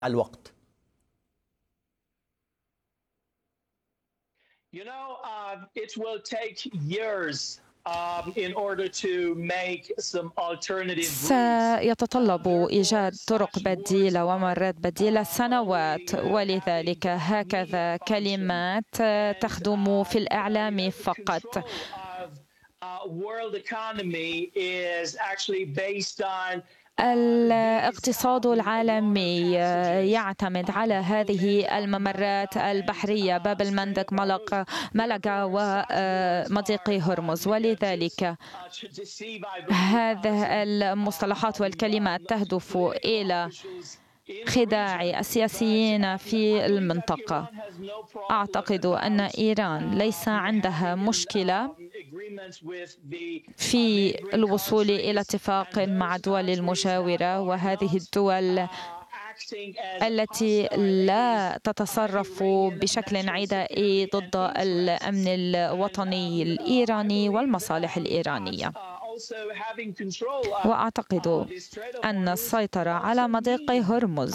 الوقت؟ It will take years in order to make some alternative routes. سيتطلب إيجاد طرق بديلة وممرات بديلة سنوات، ولذلك هكذا كلمات تخدم في الإعلام فقط. الاقتصاد العالمي يعتمد على هذه الممرات البحرية، باب المندب، ملقا ومضيق هرمز، ولذلك هذه المصطلحات والكلمات تهدف إلى خداع السياسيين في المنطقة. أعتقد أن إيران ليس عندها مشكلة في الوصول إلى اتفاق مع الدول المجاورة، وهذه الدول التي لا تتصرف بشكل عدائي ضد الأمن الوطني الإيراني والمصالح الإيرانية. وأعتقد أن السيطرة على مضيق هرمز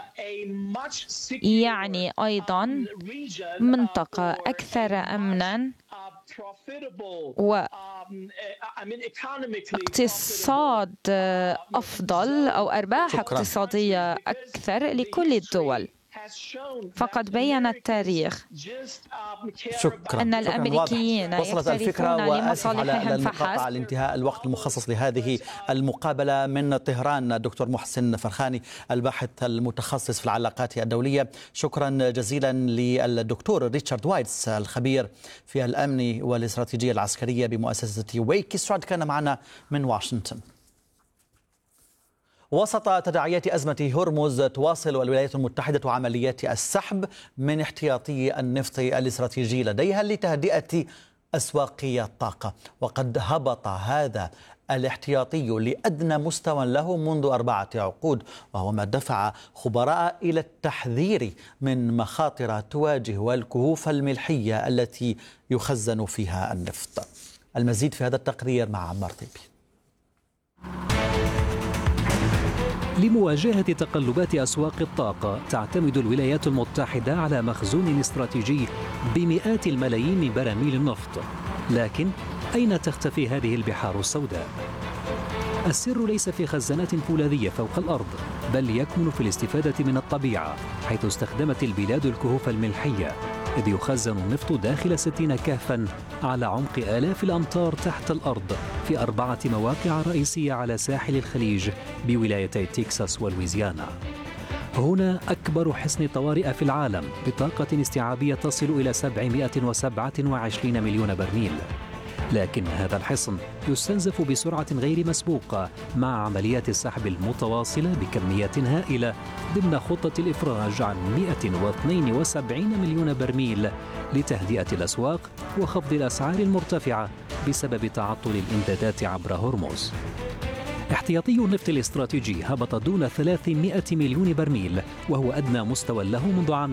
يعني أيضا منطقة أكثر أمنا واقتصاد أفضل أو أرباح اقتصادية أكثر لكل الدول. فقد بين التاريخ أن الأمريكيين وصلت الفكرة، وآسف على المقاطعة على انتهاء الوقت المخصص لهذه المقابلة. من طهران الدكتور محسن فرخاني، الباحث المتخصص في العلاقات الدولية، شكرا جزيلا للدكتور ريتشارد وايتس الخبير في الأمن والاستراتيجية العسكرية بمؤسسة ويك ستراد، كان معنا من واشنطن. وسط تداعيات أزمة هرمز، تواصل الولايات المتحدة عمليات السحب من احتياطي النفط الاستراتيجي لديها لتهدئة أسواق الطاقة، وقد هبط هذا الاحتياطي لأدنى مستوى له منذ 4 عقود، وهو ما دفع خبراء إلى التحذير من مخاطر تواجه الكهوف الملحية التي يخزن فيها النفط. المزيد في هذا التقرير مع عمار طيبي. لمواجهة تقلبات أسواق الطاقة، تعتمد الولايات المتحدة على مخزون استراتيجي بمئات الملايين من براميل النفط. لكن أين تختفي هذه البحار السوداء؟ السر ليس في خزانات فولاذية فوق الأرض، بل يكمن في الاستفادة من الطبيعة، حيث استخدمت البلاد الكهوف الملحية، إذ يخزن النفط داخل 60 كهفاً على عمق آلاف الأمتار تحت الأرض في 4 مواقع رئيسية على ساحل الخليج بولايتي تكساس ولويزيانا. هنا أكبر حصن طوارئ في العالم بطاقة استيعابية تصل إلى 727 مليون برميل. لكن هذا الحصن يستنزف بسرعة غير مسبوقة مع عمليات السحب المتواصلة بكميات هائلة ضمن خطة الإفراج عن 172 مليون برميل لتهدئة الأسواق وخفض الأسعار المرتفعة بسبب تعطل الإمدادات عبر هرمز. احتياطي النفط الاستراتيجي هبط دون 300 مليون برميل، وهو أدنى مستوى له منذ عام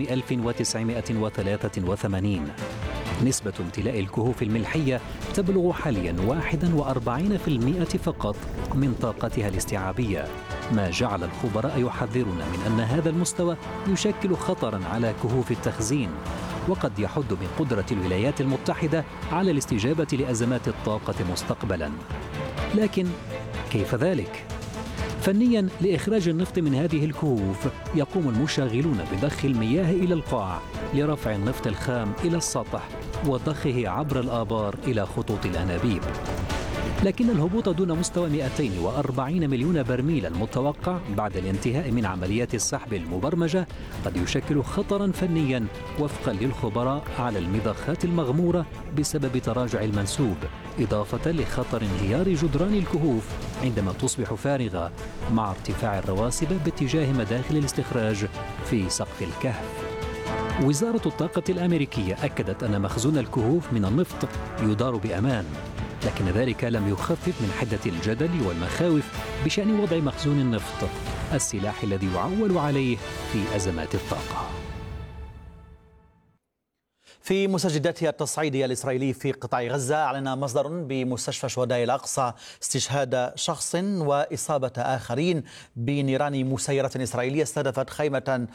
1983. نسبة امتلاء الكهوف الملحية تبلغ حاليا 41% فقط من طاقتها الاستيعابية، ما جعل الخبراء يحذرون من أن هذا المستوى يشكل خطرا على كهوف التخزين، وقد يحد من قدرة الولايات المتحدة على الاستجابة لأزمات الطاقة مستقبلا. لكن كيف ذلك؟ فنيا، لإخراج النفط من هذه الكهوف يقوم المشغلون بضخ المياه إلى القاع لرفع النفط الخام إلى السطح وضخه عبر الآبار إلى خطوط الأنابيب. لكن الهبوط دون مستوى 240 مليون برميل المتوقع بعد الانتهاء من عمليات السحب المبرمجة قد يشكل خطرا فنيا وفقا للخبراء على المضخات المغمورة بسبب تراجع المنسوب، إضافة لخطر انهيار جدران الكهوف عندما تصبح فارغة مع ارتفاع الرواسب باتجاه مداخل الاستخراج في سقف الكهف. وزارة الطاقة الأمريكية أكدت أن مخزون الكهوف من النفط يدار بأمان، لكن ذلك لم يخفف من حدة الجدل والمخاوف بشأن وضع مخزون النفط، السلاح الذي يعول عليه في أزمات الطاقة. في مستجداتها التصعيدي الإسرائيلي في قطاع غزة، أعلن مصدر بمستشفى شهداء الأقصى استشهاد شخص وإصابة آخرين بنيران مسيرة إسرائيلية استهدفت خيمة